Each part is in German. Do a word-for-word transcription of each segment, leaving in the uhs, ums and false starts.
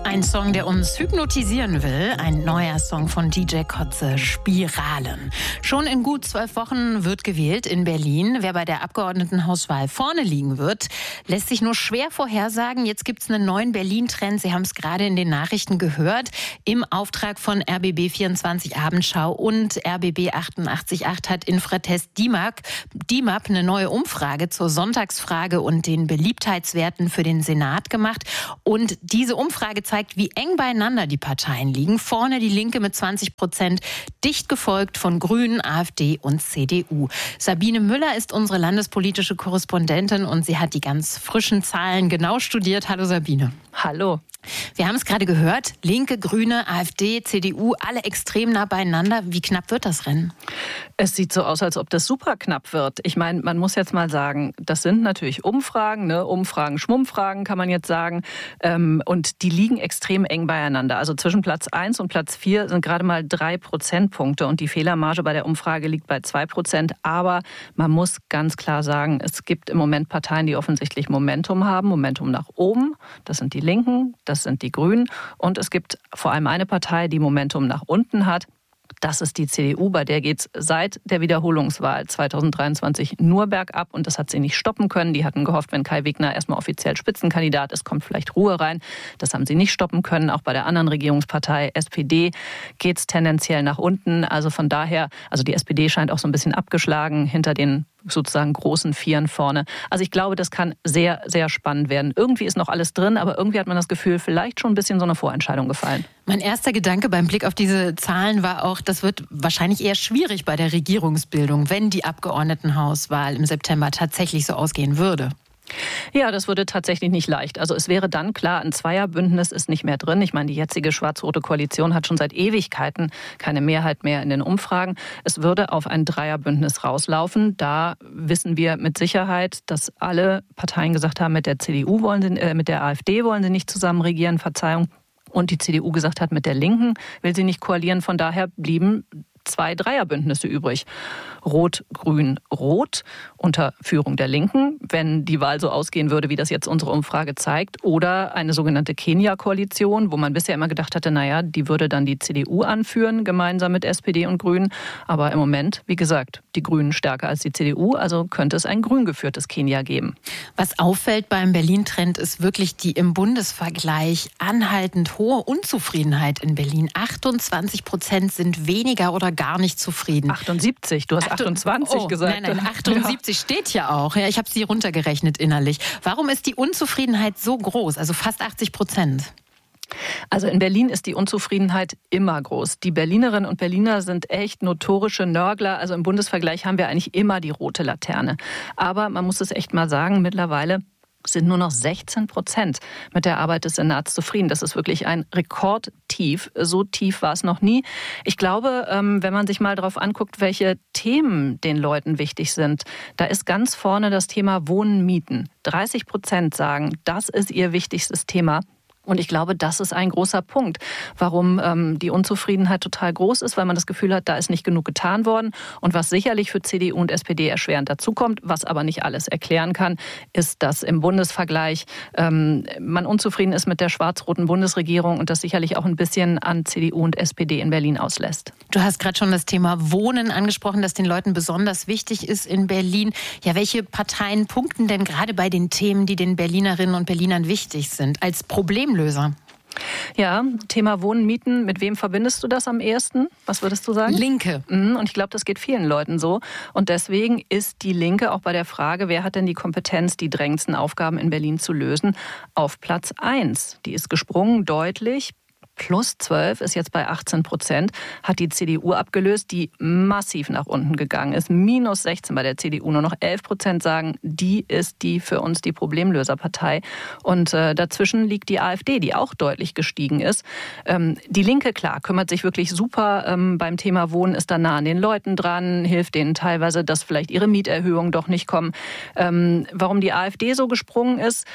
Ein Song, der uns hypnotisieren will. Ein neuer Song von D J Kotze, Spiralen. Schon in gut zwölf Wochen wird gewählt in Berlin. Wer bei der Abgeordnetenhauswahl vorne liegen wird, lässt sich nur schwer vorhersagen. Jetzt gibt es einen neuen Berlin-Trend. Sie haben es gerade in den Nachrichten gehört. Im Auftrag von R B B vierundzwanzig Abendschau und R B B achtundachtzig Komma acht hat Infratest D I M A P, D I M A P eine neue Umfrage zur Sonntagsfrage und den Beliebtheitswerten für den Senat gemacht. Und diese Umfrage zeigt, wie eng beieinander die Parteien liegen. Vorne die Linke mit zwanzig Prozent, dicht gefolgt von Grünen, AfD und C D U. Sabine Müller ist unsere landespolitische Korrespondentin und sie hat die ganz frischen Zahlen genau studiert. Hallo Sabine. Hallo. Wir haben es gerade gehört, Linke, Grüne, AfD, C D U, alle extrem nah beieinander. Wie knapp wird das Rennen? Es sieht so aus, als ob das super knapp wird. Ich meine, man muss jetzt mal sagen, das sind natürlich Umfragen, ne? Umfragen, Schmummfragen kann man jetzt sagen. Ähm, und die liegen extrem eng beieinander. Also zwischen Platz eins und Platz vier sind gerade mal drei Prozentpunkte und die Fehlermarge bei der Umfrage liegt bei zwei Prozent. Aber man muss ganz klar sagen, es gibt im Moment Parteien, die offensichtlich Momentum haben, Momentum nach oben. Das sind die Linken. Das sind die Grünen. Und es gibt vor allem eine Partei, die Momentum nach unten hat. Das ist die C D U, bei der geht es seit der Wiederholungswahl zweitausenddreiundzwanzig nur bergab und das hat sie nicht stoppen können. Die hatten gehofft, wenn Kai Wegner erstmal offiziell Spitzenkandidat ist, kommt vielleicht Ruhe rein. Das haben sie nicht stoppen können. Auch bei der anderen Regierungspartei S P D geht es tendenziell nach unten. Also von daher, also die S P D scheint auch so ein bisschen abgeschlagen hinter den sozusagen großen Vieren vorne. Also ich glaube, das kann sehr, sehr spannend werden. Irgendwie ist noch alles drin, aber irgendwie hat man das Gefühl, vielleicht schon ein bisschen so eine Vorentscheidung gefallen. Mein erster Gedanke beim Blick auf diese Zahlen war auch, das wird wahrscheinlich eher schwierig bei der Regierungsbildung, wenn die Abgeordnetenhauswahl im September tatsächlich so ausgehen würde. Ja, das würde tatsächlich nicht leicht. Also es wäre dann klar, ein Zweierbündnis ist nicht mehr drin. Ich meine, die jetzige schwarz-rote Koalition hat schon seit Ewigkeiten keine Mehrheit mehr in den Umfragen. Es würde auf ein Dreierbündnis rauslaufen. Da wissen wir mit Sicherheit, dass alle Parteien gesagt haben, mit der C D U wollen sie, äh, mit der AfD wollen sie nicht zusammen regieren, Verzeihung. Und die C D U gesagt hat, mit der Linken will sie nicht koalieren. Von daher blieben zwei Dreierbündnisse übrig. Rot, Grün, Rot unter Führung der Linken, wenn die Wahl so ausgehen würde, wie das jetzt unsere Umfrage zeigt. Oder eine sogenannte Kenia-Koalition, wo man bisher immer gedacht hatte, naja, die würde dann die C D U anführen, gemeinsam mit S P D und Grünen. Aber im Moment, wie gesagt, die Grünen stärker als die C D U, also könnte es ein grün geführtes Kenia geben. Was auffällt beim Berlin-Trend ist wirklich die im Bundesvergleich anhaltend hohe Unzufriedenheit in Berlin. achtundzwanzig Prozent sind weniger oder gar nicht zufrieden. achtundsiebzig, du hast achtundzwanzig oh, gesagt. Nein, nein, achtundsiebzig ja. Steht ja auch. Ja, ich habe sie runtergerechnet innerlich. Warum ist die Unzufriedenheit so groß, also fast achtzig Prozent? Also in Berlin ist die Unzufriedenheit immer groß. Die Berlinerinnen und Berliner sind echt notorische Nörgler. Also im Bundesvergleich haben wir eigentlich immer die rote Laterne. Aber man muss es echt mal sagen, mittlerweile sind nur noch sechzehn Prozent mit der Arbeit des Senats zufrieden. Das ist wirklich ein Rekordtief. So tief war es noch nie. Ich glaube, wenn man sich mal darauf anguckt, welche Themen den Leuten wichtig sind, da ist ganz vorne das Thema Wohnen, Mieten. dreißig Prozent sagen, das ist ihr wichtigstes Thema. Und ich glaube, das ist ein großer Punkt, warum ähm, die Unzufriedenheit total groß ist, weil man das Gefühl hat, da ist nicht genug getan worden. Und was sicherlich für C D U und S P D erschwerend dazukommt, was aber nicht alles erklären kann, ist, dass im Bundesvergleich ähm, man unzufrieden ist mit der schwarz-roten Bundesregierung und das sicherlich auch ein bisschen an C D U und S P D in Berlin auslässt. Du hast gerade schon das Thema Wohnen angesprochen, das den Leuten besonders wichtig ist in Berlin. Ja, welche Parteien punkten denn gerade bei den Themen, die den Berlinerinnen und Berlinern wichtig sind, als Problemlöser? Ja, Thema Wohnen, Mieten. Mit wem verbindest du das am ehesten? Was würdest du sagen? Linke. Und ich glaube, das geht vielen Leuten so. Und deswegen ist die Linke auch bei der Frage, wer hat denn die Kompetenz, die drängendsten Aufgaben in Berlin zu lösen, auf Platz eins. Die ist gesprungen, deutlich. Plus zwölf ist jetzt bei achtzehn Prozent, hat die C D U abgelöst, die massiv nach unten gegangen ist. Minus sechzehn bei der C D U, nur noch elf Prozent sagen, die ist die für uns die Problemlöserpartei. Und äh, dazwischen liegt die AfD, die auch deutlich gestiegen ist. Ähm, die Linke, klar, kümmert sich wirklich super ähm, beim Thema Wohnen, ist da nah an den Leuten dran, hilft denen teilweise, dass vielleicht ihre Mieterhöhungen doch nicht kommen. Ähm, warum die AfD so gesprungen ist,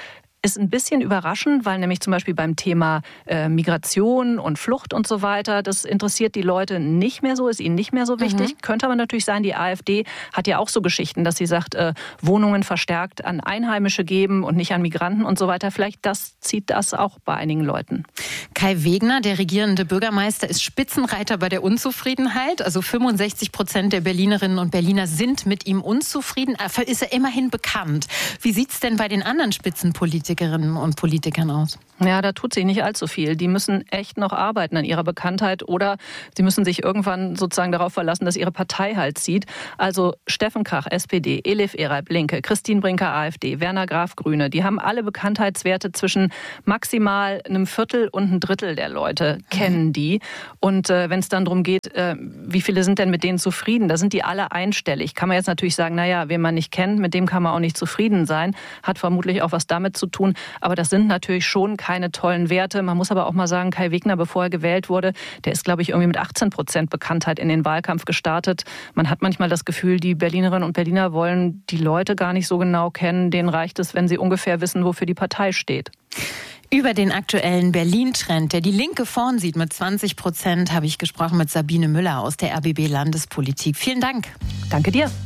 Ist ein bisschen überraschend, weil nämlich zum Beispiel beim Thema äh, Migration und Flucht und so weiter, das interessiert die Leute nicht mehr so, ist ihnen nicht mehr so wichtig. Mhm. Könnte aber natürlich sein, die AfD hat ja auch so Geschichten, dass sie sagt, äh, Wohnungen verstärkt an Einheimische geben und nicht an Migranten und so weiter. Vielleicht das zieht das auch bei einigen Leuten. Kai Wegner, der regierende Bürgermeister, ist Spitzenreiter bei der Unzufriedenheit. Also fünfundsechzig Prozent der Berlinerinnen und Berliner sind mit ihm unzufrieden. Dafür ist er immerhin bekannt. Wie sieht es denn bei den anderen Spitzenpolitikerinnen und Politikern aus? Ja, da tut sich nicht allzu viel. Die müssen echt noch arbeiten an ihrer Bekanntheit oder sie müssen sich irgendwann sozusagen darauf verlassen, dass ihre Partei halt zieht. Also Steffen Krach, S P D, Elif Ereib, Linke, Christine Brinker, AfD, Werner Graf, Grüne, die haben alle Bekanntheitswerte zwischen maximal einem Viertel und ein Drittel der Leute kennen die. Und äh, wenn es dann darum geht, äh, wie viele sind denn mit denen zufrieden, da sind die alle einstellig. Kann man jetzt natürlich sagen, naja, wen man nicht kennt, mit dem kann man auch nicht zufrieden sein. Hat vermutlich auch was damit zu tun. Aber das sind natürlich schon keine tollen Werte. Man muss aber auch mal sagen, Kai Wegner, bevor er gewählt wurde, der ist, glaube ich, irgendwie mit achtzehn Prozent Bekanntheit in den Wahlkampf gestartet. Man hat manchmal das Gefühl, die Berlinerinnen und Berliner wollen die Leute gar nicht so genau kennen. Denen reicht es, wenn sie ungefähr wissen, wofür die Partei steht. Über den aktuellen Berlin-Trend, der die Linke vorn sieht mit zwanzig Prozent, habe ich gesprochen mit Sabine Müller aus der R B B Landespolitik. Vielen Dank. Danke dir.